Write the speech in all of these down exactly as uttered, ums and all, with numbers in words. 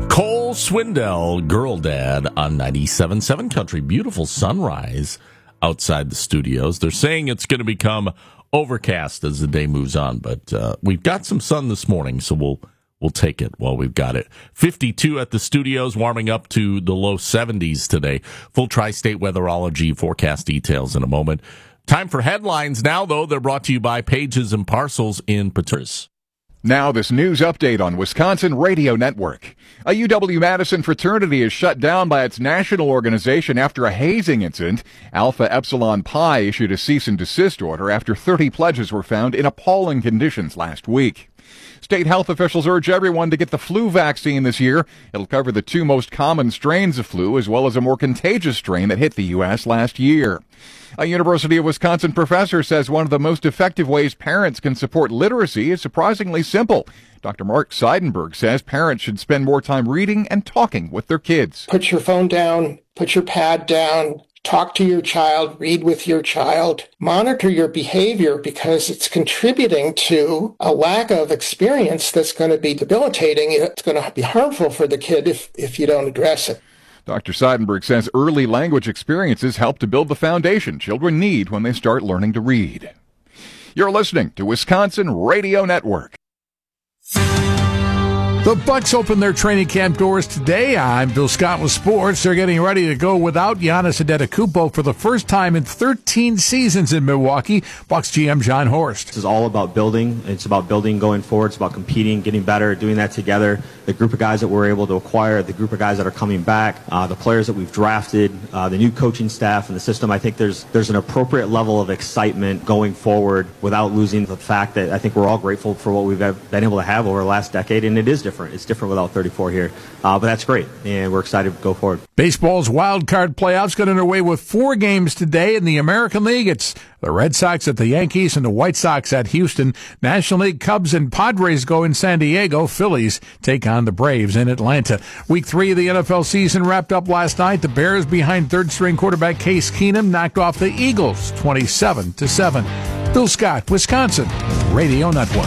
Cole Swindell, Girl Dad on ninety-seven point seven Country. Beautiful sunrise outside the studios. They're saying it's going to become overcast as the day moves on, but uh, we've got some sun this morning, so we'll we'll take it while we've got it. fifty-two at the studios, warming up to the low seventies today. Full Tri-State Weatherology forecast details in a moment. Time for headlines now, though. They're brought to you by Pages and Parcels in Paterson. Now this news update on Wisconsin Radio Network. A U W-Madison fraternity is shut down by its national organization after a hazing incident. Alpha Epsilon Pi issued a cease and desist order after thirty pledges were found in appalling conditions last week. State health officials urge everyone to get the flu vaccine this year. It'll cover the two most common strains of flu as well as a more contagious strain that hit the U S last year. A University of Wisconsin professor says one of the most effective ways parents can support literacy is surprisingly simple. Doctor Mark Seidenberg says parents should spend more time reading and talking with their kids. Put your phone down, put your pad down, talk to your child, read with your child, monitor your behavior because it's contributing to a lack of experience that's going to be debilitating. It's going to be harmful for the kid if, if you don't address it. Doctor Seidenberg says early language experiences help to build the foundation children need when they start learning to read. You're listening to Wisconsin Radio Network. The Bucks open their training camp doors today. I'm Bill Scott with sports. They're getting ready to go without Giannis Antetokounmpo for the first time in thirteen seasons in Milwaukee. Bucks G M John Horst. This is all about building. It's about building going forward. It's about competing, getting better, doing that together. The group of guys that we're able to acquire, the group of guys that are coming back, uh, the players that we've drafted, uh, the new coaching staff and the system. I think there's there's an appropriate level of excitement going forward without losing the fact that I think we're all grateful for what we've been able to have over the last decade, and it is different. It's different without thirty-four here, uh, but that's great, and we're excited to go forward. Baseball's wild card playoffs got underway with four games today in the American League. It's the Red Sox at the Yankees and the White Sox at Houston. National League Cubs and Padres go in San Diego. Phillies take on the Braves in Atlanta. Week three of the N F L season wrapped up last night. The Bears, behind third-string quarterback Case Keenum, knocked off the Eagles twenty-seven to seven. Bill Scott, Wisconsin Radio Network.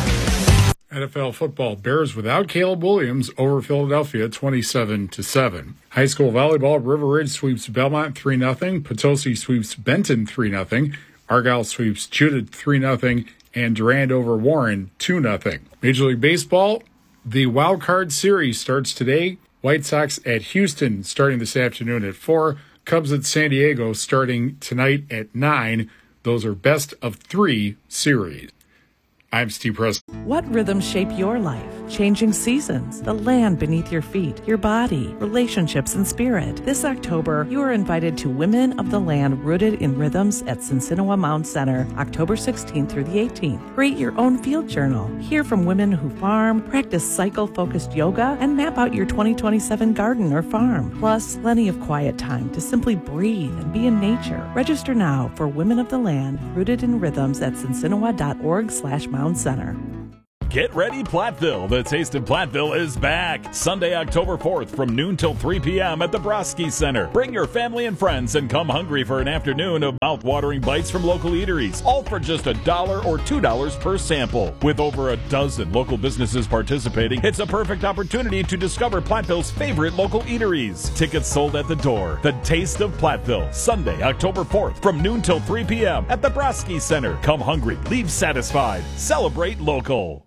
N F L football, Bears without Caleb Williams over Philadelphia twenty-seven to seven. High school volleyball, River Ridge sweeps Belmont three nothing. Potosi sweeps Benton three nothing. Argyle sweeps Judith three nothing. And Durand over Warren two nothing. Major League Baseball, the Wild Card Series starts today. White Sox at Houston starting this afternoon at four. Cubs at San Diego starting tonight at nine. Those are best of three series. I'm Steve Preston. What rhythms shape your life? Changing seasons, the land beneath your feet, your body, relationships, and spirit. This October, you are invited to Women of the Land Rooted in Rhythms at Sinsinawa Mound Center, October sixteenth through the eighteenth. Create your own field journal. Hear from women who farm, practice cycle-focused yoga, and map out your twenty twenty-seven garden or farm. Plus, plenty of quiet time to simply breathe and be in nature. Register now for Women of the Land Rooted in Rhythms at sinsinawa.org slash Mound Center. Get ready, Platteville. The Taste of Platteville is back. Sunday, October fourth from noon till three p.m. at the Broski Center. Bring your family and friends and come hungry for an afternoon of mouth-watering bites from local eateries, all for just a dollar or two dollars per sample. With over a dozen local businesses participating, it's a perfect opportunity to discover Platteville's favorite local eateries. Tickets sold at the door. The Taste of Platteville, Sunday, October fourth from noon till three p.m. at the Broski Center. Come hungry, leave satisfied. Celebrate local.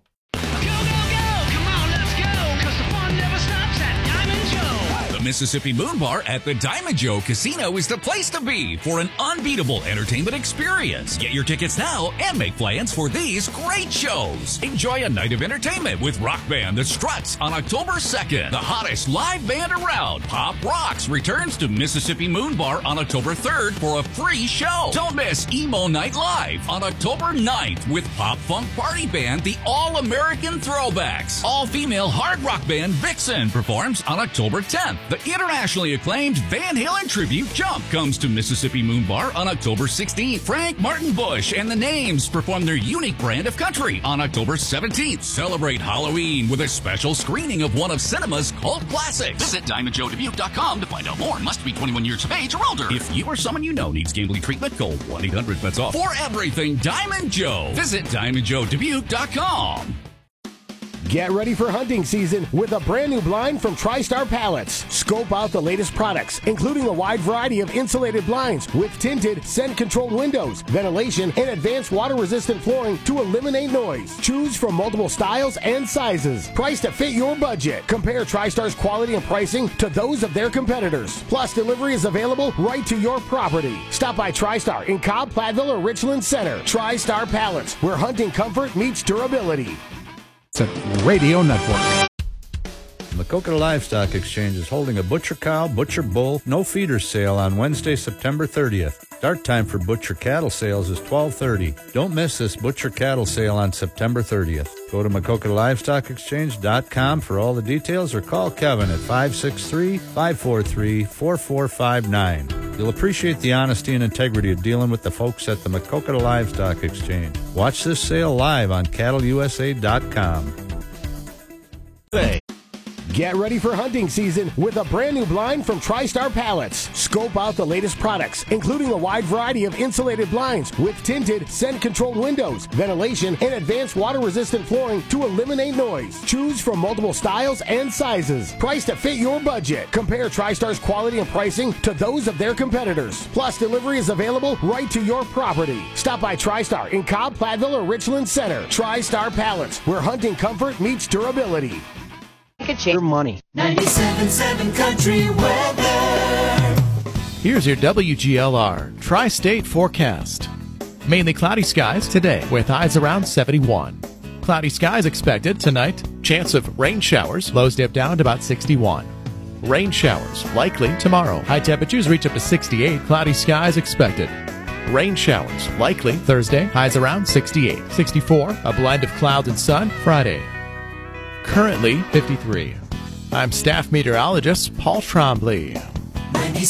Mississippi Moon Bar at the Diamond Joe Casino is the place to be for an unbeatable entertainment experience. Get your tickets now and make plans for these great shows. Enjoy a night of entertainment with rock band The Struts on October second. The hottest live band around, Pop Rocks, returns to Mississippi Moon Bar on October third for a free show. Don't miss Emo Night Live on October ninth with Pop Funk Party Band, the All-American Throwbacks. All-female hard rock band Vixen performs on October tenth. The internationally acclaimed Van Halen tribute Jump comes to Mississippi Moon Bar on October sixteenth. Frank Martin Bush and the Names perform their unique brand of country on October seventeenth. Celebrate Halloween with a special screening of one of cinema's cult classics. Visit Diamond Joe Dubuque dot com to find out more. Must be twenty-one years of age or older. If you or someone you know needs gambling treatment, call one eight hundred bets off. For everything Diamond Joe, visit Diamond Joe Dubuque dot com. Get ready for hunting season with a brand new blind from TriStar Pallets. Scope out the latest products, including a wide variety of insulated blinds with tinted, scent-controlled windows, ventilation, and advanced water-resistant flooring to eliminate noise. Choose from multiple styles and sizes, priced to fit your budget. Compare TriStar's quality and pricing to those of their competitors. Plus, delivery is available right to your property. Stop by TriStar in Cobb, Platteville, or Richland Center. TriStar Pallets, where hunting comfort meets durability. It's a radio network. Maquoketa Livestock Exchange is holding a butcher cow, butcher bull, no feeder sale on Wednesday, September thirtieth. Start time for butcher cattle sales is twelve thirty. Don't miss this butcher cattle sale on September thirtieth. Go to Maquoketa Livestock Exchange dot com for all the details or call Kevin at five six three, five four three, four four five nine. You'll appreciate the honesty and integrity of dealing with the folks at the Maquoketa Livestock Exchange. Watch this sale live on cattle U S A dot com. Hey. Get ready for hunting season with a brand new blind from TriStar Pallets. Scope out the latest products, including a wide variety of insulated blinds with tinted, scent-controlled windows, ventilation, and advanced water-resistant flooring to eliminate noise. Choose from multiple styles and sizes, priced to fit your budget. Compare TriStar's quality and pricing to those of their competitors. Plus, delivery is available right to your property. Stop by TriStar in Cobb, Platteville, or Richland Center. TriStar Pallets, where hunting comfort meets durability. Your money. ninety-seven point seven Country Weather. Here's your W G L R Tri-State forecast. Mainly cloudy skies today with highs around seventy-one. Cloudy skies expected tonight. Chance of rain showers. Lows dip down to about sixty-one. Rain showers likely tomorrow. High temperatures reach up to sixty-eight. Cloudy skies expected. Rain showers likely Thursday. Highs around sixty-eight. sixty-four. A blend of clouds and sun Friday. Currently fifty-three. I'm staff meteorologist Paul Trombley.